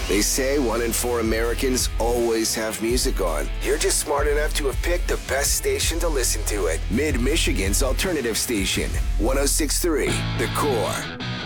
They say 1 in 4 Americans always have music on. You're just smart enough to have picked the best station to listen to it. Mid-Michigan's alternative station, 106.3 The Core.